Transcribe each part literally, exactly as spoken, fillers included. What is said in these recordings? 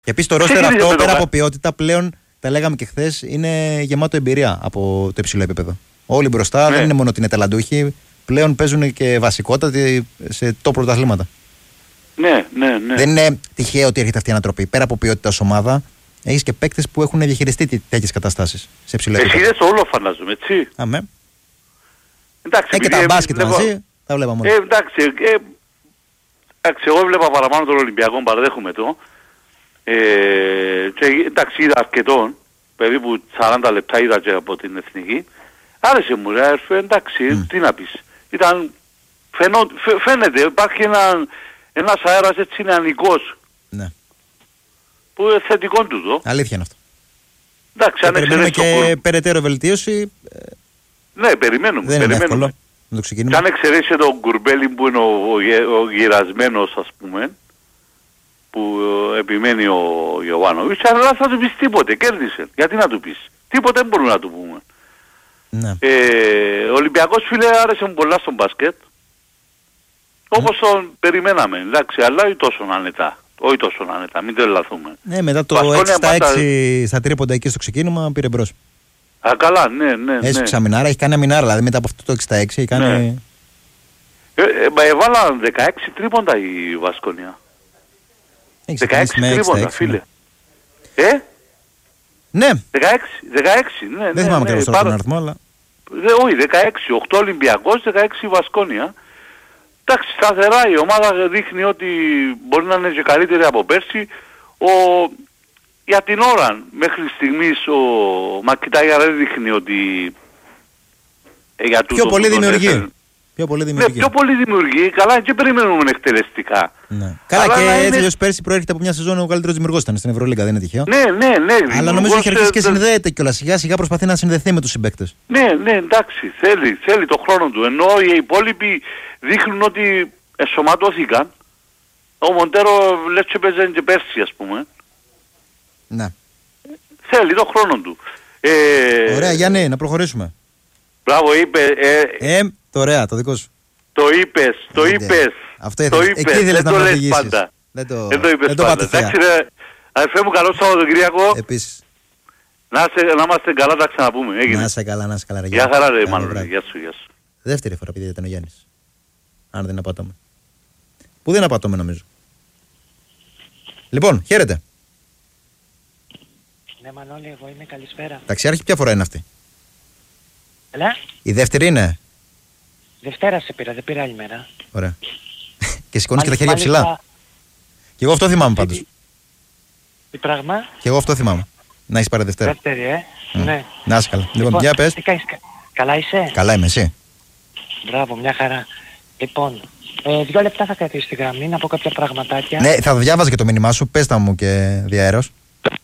Και επίσης το ρόστερ αυτό πέρα από ποιότητα πλέον, τα λέγαμε και χθες, είναι γεμάτο εμπειρία από το υψηλό επίπεδο. Όλοι μπροστά ναι. δεν είναι μόνο ότι είναι ταλαντούχοι, πλέον παίζουν και βασικότατοι σε top πρωταθλήματα. Ναι, ναι, ναι. Δεν είναι τυχαίο ότι έρχεται αυτή η ανατροπή. Πέρα από ποιότητα ως ομάδα, έχεις και παίκτες που έχουν διαχειριστεί τέτοιες καταστάσεις σε υψηλό επίπεδο. Εσύ είδες όλο φαντάζομαι, έτσι. Αμέ. Εντάξει, ε, και τα μπάσκετ βλέπω... μαζί, τα βλέπαμε όλοι. Ε, εντάξει, ε, εντάξει, εγώ βλέπα παραπάνω τον Ολυμπιακό, παραδέχομαι το. Ε, και, εντάξει, είδα αρκετών, περίπου σαράντα λεπτά είδα και από την Εθνική. Άρεσε μου, ρε, εντάξει, mm. τι να πεις. Ήταν, φαινό, φαι, φαίνεται, υπάρχει ένα, ένας αέρας έτσι νεανικός. Ναι. Που είναι θετικό τούτο. Αλήθεια είναι αυτό. Εντάξει, αν περιμένουμε και το... περαιτέρω βελτίωση. Ναι, περιμένουμε. Δεν περιμένουμε. είναι εύκολο να το ξεκινήσουμε. Και αν εξαιρέσει τον Γκουρμπέλη που είναι ο, ο, ο γυρασμένος, ας πούμε, που ε, επιμένει ο Ιωβάνοβιτς, αλλά θα του πεις τίποτε, κέρδισε. Γιατί να του πεις. Τίποτε δεν μπορούμε να του πούμε. Ναι. Ε, ο Ολυμπιακός, φίλε, άρεσε μου πολλά στον μπάσκετ. Όπως mm. τον περιμέναμε, εντάξει, αλλά όχι τόσο άνετα. Όχι τόσο άνετα, μην το ελαθούμε. Ναι, μετά το έξι στα έξι στα τρίποντα εκεί στο ξεκίνημα πήρε μπρος. Α, καλά, ναι, ναι. Έσυξε αμινάρα, έχει κάνει αμινάρα, δηλαδή μετά από αυτό το έξι στα έξι έχει κάνει... Ναι. Ε, ε, έβαλαν δεκαέξι τρίποντα η Βασκόνια. δεκαέξι τρίποντα, φίλε. Ναι. Ε? Ναι. δεκαέξι, δεκαέξι, ναι. Δεν ναι, θυμάμαι ναι, καλώς τώρα τον αριθμό, αλλά... Δε, όχι, δεκαέξι, οκτώ Ολυμπιακός, δεκαέξι Βασκόνια. Εντάξει, σταθερά η ομάδα δείχνει ότι μπορεί να είναι και καλύτερη από πέρσι. Ο... Για την ώρα, μέχρι στιγμής, ο Μακιτάγια δεν δείχνει ότι... Ε, για πιο, πολύ δημιουργεί. πιο πολύ δημιουργεί. Ναι, πιο πολύ δημιουργεί. Καλά, και περιμένουμε εκτελεστικά. Ναι. Καλά, αλλά και έτσι είναι... αλλιώς πέρσι προέρχεται από μια σεζόν ο καλύτερος δημιουργός ήταν στην Ευρωλίγκα, δεν είναι τυχαίο. Ναι, ναι, ναι. Αλλά νομίζω έχει αρχίσει και συνδέεται κιόλας. Σιγά σιγά προσπαθεί να συνδεθεί με τους συμπαίκτες. Ναι, ναι, εντάξει, θέλει, θέλει το χρόνο του. Ενώ οι υπόλοιποι δείχνουν ότι εσωματώθηκαν. Ο Μοντέρο λες και παίζανε και πέρσι, ας πούμε. Ναι. Θέλει το χρόνο του. Ε... Ωραία, Γιάννη, να προχωρήσουμε. Μπράβο, είπε... Ε, ε, το ωραία, το δικό σου. Το είπες, το Άντε. είπες. Αυτό ήθελες, το είπες. εκεί ήθελες δεν να το με λες οδηγήσεις. πάντα. Δεν το, δεν το είπες δεν το πάντα. Εντάξει ρε, αδερφέ μου, καλό Σαββατοκύριακο. Επίσης. Να, σε, να είμαστε καλά, τα ξαναπούμε. Έγινε. Να είσαι καλά, να είσαι καλά. Ρε, γεια χαρά ρε Μάνο, γεια σου, γεια σου. Δεύτερη φορά επειδή ήταν ο Γιάννης. Αν δεν απατώμε. Που δεν απατώμε νομίζω. Λοιπόν, χαίρετε. Ναι, Μανώλη, εγώ είμαι, καλησπέρα. Ταξιάρχη, ποια φορά είναι αυτή? Έλα. Η δεύτερη είναι. Δευτέρα σε πήρα, δεν πήρα άλλη μέρα. Ωραία. Και σηκώνεις και τα χέρια ψηλά. Μάλιστα... Και εγώ αυτό θυμάμαι πάντως. Τι πράγμα? Και εγώ αυτό θυμάμαι. Να έχεις πάρει Δευτέρα. Δεύτερη, ε. Mm. Ναι. Να είσαι καλά. Λοιπόν, για πες. Τι κάνεις, καλά είσαι? Καλά είμαι, εσύ? Μπράβο, μια χαρά. Λοιπόν, ε, δύο λεπτά θα κρατήσω στη γραμμή να πω κάποια πραγματάκια. Ναι, θα διάβαζα και το μήνυμά σου. Πες τα μου και διαέρος.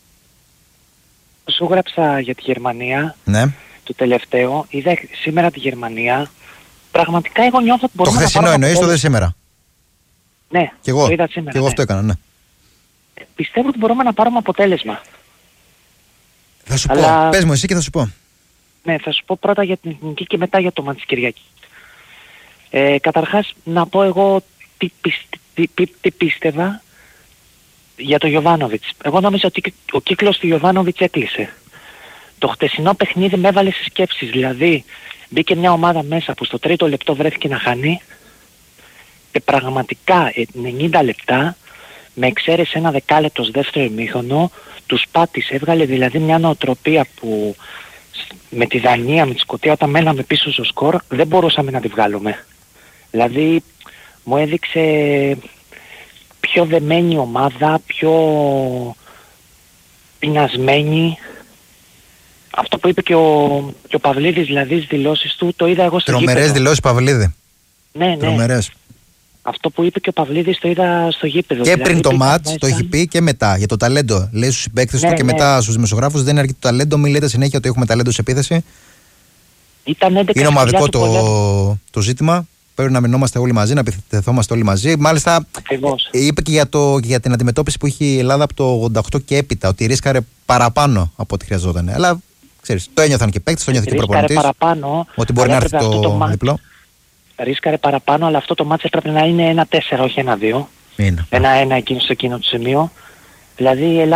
Σου γράψα για τη Γερμανία. Ναι. Το τελευταίο. Είδα σήμερα τη Γερμανία. Πραγματικά εγώ νιώθω ότι μπορούμε το να χθεσινό εννοείς, το δε σήμερα? Ναι, και εγώ, το είδα σήμερα. Και εγώ ναι. αυτό έκανα, ναι. Πιστεύω ότι μπορούμε να πάρουμε αποτέλεσμα. Θα σου Αλλά... πω, πες μου εσύ και θα σου πω. Ναι, θα σου πω πρώτα για την Εθνική και μετά για το μάτι της Κυριακής. Ε, καταρχάς, να πω εγώ τι, τι, τι, τι πίστευα για το Γιωβάνοβιτς. Εγώ νόμιζα ότι ο κύκλος του Γιωβάνοβιτς έκλεισε. Το χτεσινό παιχνίδι με έβαλε σε σκέψεις. Δηλαδή, μπήκε μια ομάδα μέσα που στο τρίτο λεπτό βρέθηκε να χάνει και πραγματικά ενενήντα λεπτά, με εξαίρεση ένα δεκάλεπτο δεύτερο ημίχρονο, τους πάτησε. Έβγαλε δηλαδή μια νοοτροπία που με τη Δανία, με τη Σκωτία, όταν μέναμε πίσω στο σκορ, δεν μπορούσαμε να τη βγάλουμε. Δηλαδή, μου έδειξε πιο δεμένη ομάδα, πιο πεινασμένη. Αυτό που είπε και ο, και ο Παυλίδης, δηλαδή στις δηλώσεις του, το είδα εγώ στο γήπεδο. Τρομερές δηλώσεις Παυλίδη. Ναι, ναι. Τρομερές. Αυτό που είπε και ο Παυλίδης το είδα στο γήπεδο. Και δηλαδή, πριν το μάτς μέσα... το έχει πει και μετά για το ταλέντο. Λέει στους συμπαίκτες ναι, του και ναι. μετά στους δημοσιογράφους, δεν είναι αρκετό το ταλέντο. Μην λέτε συνέχεια ότι έχουμε ταλέντο σε επίθεση. Ήταν είναι ομαδικό το, το ζήτημα. Πρέπει να μείνομαστε όλοι μαζί, να επιθεθόμαστε όλοι μαζί. Μάλιστα, Ακριβώς. είπε και για, το, και για την αντιμετώπιση που είχε η Ελλάδα από το ογδόντα οκτώ και έπειτα, ότι ρίσκαρε παραπάνω από ό,τι χρειαζόταν. Αλλά ξέρεις, το ένιωθαν και παίκτες, το ένιωθε και ο προπονητής. Παραπάνω, ότι μπορεί να έρθει το, το διπλό. Ρίσκαρε παραπάνω, αλλά αυτό το μάτς έπρεπε να είναι ένα τέσσερα, όχι ένα δύο. Είναι. ένα ένα εκείνο στο εκείνο το σημείο. Δηλαδή η Ελλάδα